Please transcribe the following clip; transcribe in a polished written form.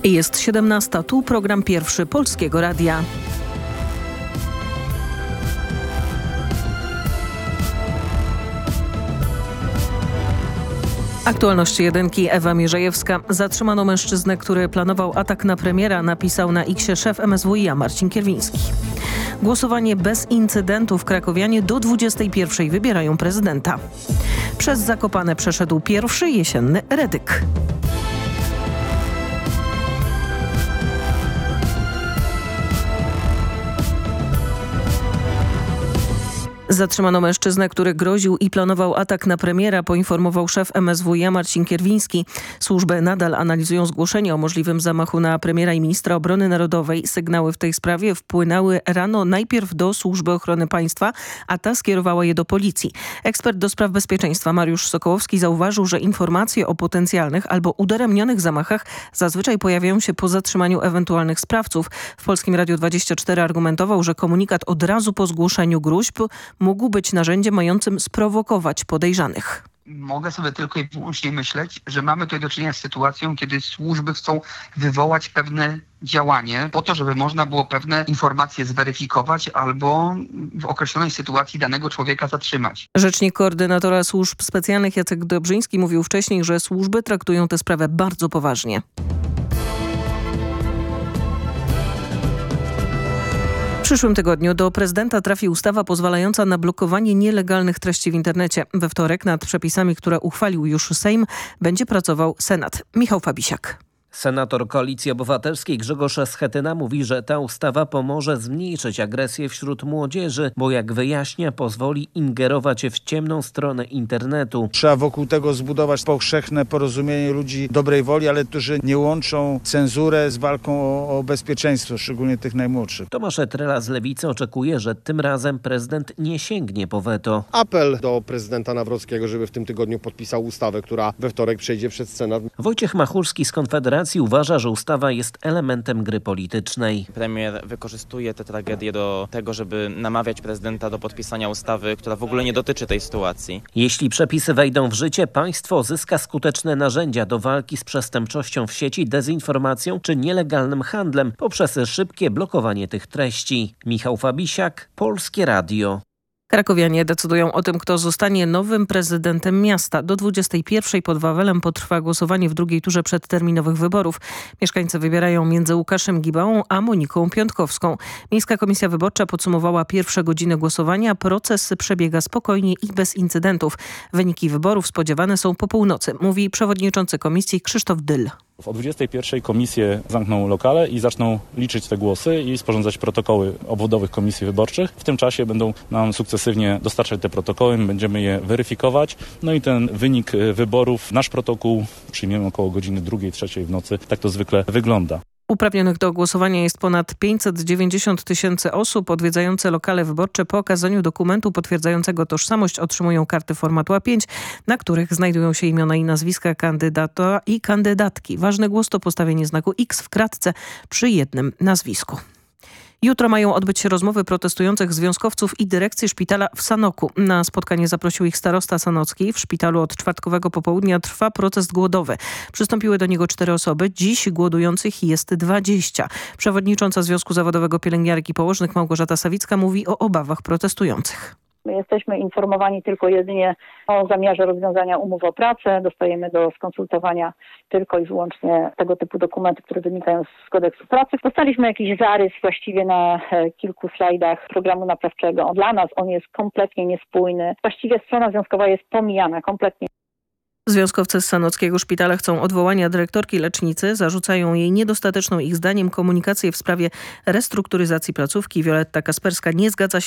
Jest 17. Tu program pierwszy Polskiego Radia. Aktualności jedynki. Ewa Mierzejewska. Zatrzymano mężczyznę, który planował atak na premiera, napisał na X szef MSWiA Marcin Kierwiński. Głosowanie bez incydentów. Krakowianie do 21 wybierają prezydenta. Przez Zakopane przeszedł pierwszy jesienny Redyk. Zatrzymano mężczyznę, który groził i planował atak na premiera, poinformował szef MSWiA Marcin Kierwiński. Służby nadal analizują zgłoszenie o możliwym zamachu na premiera i ministra obrony narodowej. Sygnały w tej sprawie wpłynęły rano najpierw do Służby Ochrony Państwa, a ta skierowała je do policji. Ekspert do spraw bezpieczeństwa Mariusz Sokołowski zauważył, że informacje o potencjalnych albo udaremnionych zamachach zazwyczaj pojawiają się po zatrzymaniu ewentualnych sprawców. W Polskim Radiu 24 argumentował, że komunikat od razu po zgłoszeniu gróźb mógł być narzędziem mającym sprowokować podejrzanych. Mogę sobie tylko i wyłącznie myśleć, że mamy tutaj do czynienia z sytuacją, kiedy służby chcą wywołać pewne działanie po to, żeby można było pewne informacje zweryfikować albo w określonej sytuacji danego człowieka zatrzymać. Rzecznik koordynatora służb specjalnych Jacek Dobrzyński mówił wcześniej, że służby traktują tę sprawę bardzo poważnie. W przyszłym tygodniu do prezydenta trafi ustawa pozwalająca na blokowanie nielegalnych treści w internecie. We wtorek nad przepisami, które uchwalił już Sejm, będzie pracował Senat. Michał Fabisiak. Senator Koalicji Obywatelskiej Grzegorz Schetyna mówi, że ta ustawa pomoże zmniejszyć agresję wśród młodzieży, bo jak wyjaśnia, pozwoli ingerować w ciemną stronę internetu. Trzeba wokół tego zbudować powszechne porozumienie ludzi dobrej woli, ale którzy nie łączą cenzurę z walką o bezpieczeństwo, szczególnie tych najmłodszych. Tomasz Trela z Lewicy oczekuje, że tym razem prezydent nie sięgnie po weto. Apel do prezydenta Nawrockiego, żeby w tym tygodniu podpisał ustawę, która we wtorek przejdzie przez Senat. Wojciech Machulski z Konfederacji uważa, że ustawa jest elementem gry politycznej. Premier wykorzystuje tę tragedię do tego, żeby namawiać prezydenta do podpisania ustawy, która w ogóle nie dotyczy tej sytuacji. Jeśli przepisy wejdą w życie, państwo zyska skuteczne narzędzia do walki z przestępczością w sieci, dezinformacją czy nielegalnym handlem poprzez szybkie blokowanie tych treści. Michał Fabisiak, Polskie Radio. Krakowianie decydują o tym, kto zostanie nowym prezydentem miasta. Do 21 pod Wawelem potrwa głosowanie w drugiej turze przedterminowych wyborów. Mieszkańcy wybierają między Łukaszem Gibałą a Moniką Piątkowską. Miejska Komisja Wyborcza podsumowała pierwsze godziny głosowania. Proces przebiega spokojnie i bez incydentów. Wyniki wyborów spodziewane są po północy, mówi przewodniczący komisji Krzysztof Dyl. O 21 komisje zamkną lokale i zaczną liczyć te głosy i sporządzać protokoły obwodowych komisji wyborczych. W tym czasie będą nam sukcesywnie dostarczać te protokoły, będziemy je weryfikować. No i ten wynik wyborów, nasz protokół przyjmiemy około godziny 2-3 w nocy. Tak to zwykle wygląda. Uprawnionych do głosowania jest ponad 590 000 osób. Odwiedzające lokale wyborcze po okazaniu dokumentu potwierdzającego tożsamość otrzymują karty formatu A5, na których znajdują się imiona i nazwiska kandydata i kandydatki. Ważny głos to postawienie znaku X w kratce przy jednym nazwisku. Jutro mają odbyć się rozmowy protestujących związkowców i dyrekcji szpitala w Sanoku. Na spotkanie zaprosił ich starosta sanocki. W szpitalu od czwartkowego popołudnia trwa protest głodowy. Przystąpiły do niego 4 osoby. Dziś głodujących jest 20. Przewodnicząca Związku Zawodowego Pielęgniarek i Położnych Małgorzata Sawicka mówi o obawach protestujących. My jesteśmy informowani tylko jedynie o zamiarze rozwiązania umów o pracę. Dostajemy do skonsultowania tylko i wyłącznie tego typu dokumenty, które wynikają z kodeksu pracy. Dostaliśmy jakiś zarys właściwie na kilku slajdach programu naprawczego. Dla nas on jest kompletnie niespójny. Właściwie strona związkowa jest pomijana kompletnie. Związkowcy z sanockiego szpitala chcą odwołania dyrektorki lecznicy. Zarzucają jej niedostateczną ich zdaniem komunikację w sprawie restrukturyzacji placówki. Wioletta Kasperska nie zgadza się